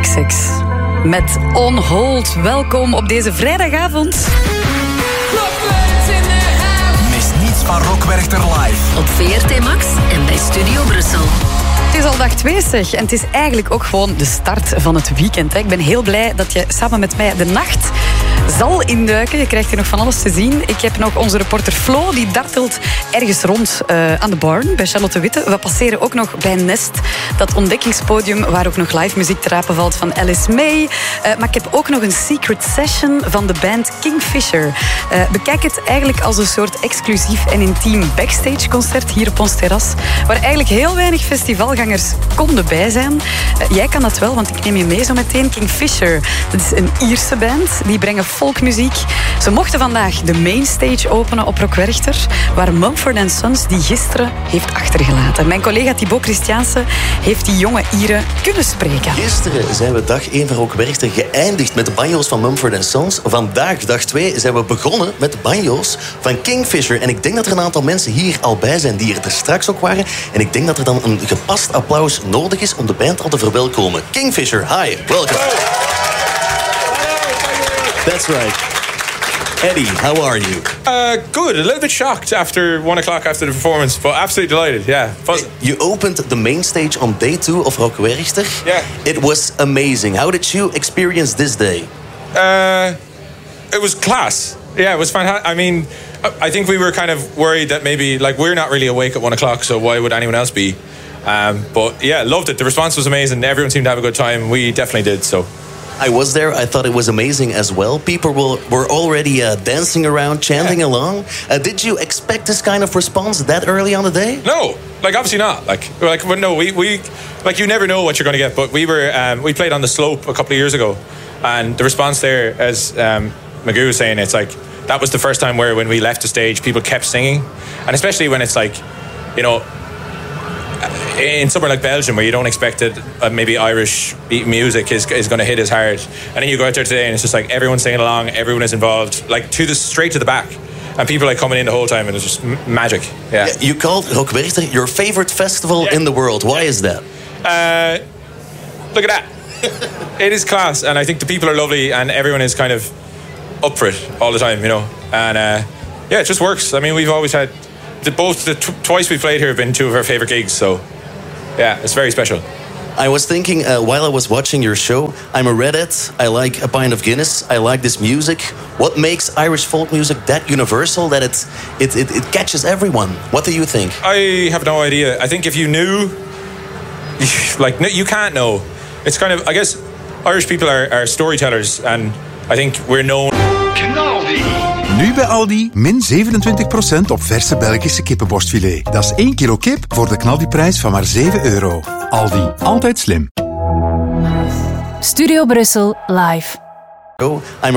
XX met On Hold. Welkom op deze vrijdagavond. Mis niets van Rockwerchter live. Op VRT Max en bij Studio Brussel. Het is al dag 2 zeg. En het is eigenlijk ook gewoon de start van het weekend. Ik ben heel blij dat je samen met mij de nacht zal induiken. Je krijgt hier nog van alles te zien. Ik heb nog onze reporter Flo, die dartelt ergens rond aan de Barn bij Charlotte Witte. We passeren ook nog bij Nest, dat ontdekkingspodium waar ook nog live muziek te rapen valt van Alice May. Maar ik heb ook nog een secret session van de band Kingfisher. Bekijk het eigenlijk als een soort exclusief en intiem backstage concert hier op ons terras, waar eigenlijk heel weinig festivalgangers konden bij zijn. Jij kan dat wel, want ik neem je mee zo meteen. Kingfisher, dat is een Ierse band. Die brengen folkmuziek. Ze mochten vandaag de mainstage openen op Rockwerchter, waar Mumford & Sons die gisteren heeft achtergelaten. Mijn collega Thibaut Christiaanse heeft die jonge Ieren kunnen spreken. Gisteren zijn we dag 1 van Rockwerchter geëindigd met de banjo's van Mumford & Sons. Vandaag, dag 2, zijn we begonnen met de banjo's van Kingfisher. En ik denk dat er een aantal mensen hier al bij zijn die er straks ook waren. En ik denk dat er dan een gepast applaus nodig is om de band al te verwelkomen. Kingfisher, hi, welcome. That's right. Eddie, how are you? Good. A little bit shocked after 1 o'clock after the performance, but absolutely delighted. Yeah. You opened the main stage on day 2 of Rockwerchter. Yeah. It was amazing. How did you experience this day? It was class. Yeah, it was fantastic. I mean, I think we were kind of worried that maybe, like, we're not really awake at 1 o'clock, so why would anyone else be? But yeah, loved it. The response was amazing. Everyone seemed to have a good time. We definitely did, so. I was there. I thought it was amazing as well. People were already dancing around, chanting along. Did you expect this kind of response that early on the day? No, like obviously not. But no, we like you never know what you're going to get. But we played on the slope a couple of years ago, and the response there, as Magoo was saying, it's like that was the first time where when we left the stage, people kept singing, and especially when it's like, you know, in somewhere like Belgium where you don't expect that maybe Irish music is going to hit as hard, and then you go out there today and it's just like everyone's singing along, everyone is involved, like straight to the back, and people like coming in the whole time, and it's just magic. Yeah. You called Rockwerchter your favorite festival in the world. Why is that? Look at that. It is class, and I think the people are lovely, and everyone is kind of up for it all the time, you know. And yeah, it just works. I mean, we've always had twice we played here have been 2 of our favorite gigs, so yeah, it's very special. I was thinking while I was watching your show, I'm a redhead, I like a pint of Guinness, I like this music. What makes Irish folk music that universal that it catches everyone? What do you think? I have no idea. I think if you knew, like, you can't know. It's kind of, I guess, Irish people are storytellers, and I think we're known. Nu bij Aldi, min 27% op verse Belgische kippenborstfilet. Dat is 1 kilo kip voor de knaldiprijs van maar €7. Aldi, altijd slim. Studio Brussel live. I'm